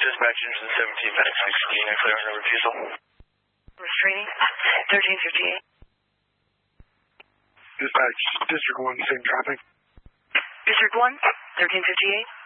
Dispatch engine 17 back 16, I clear on a refusal. Restraining 1358. Dispatch, District 1, same traffic. District 1, 1358.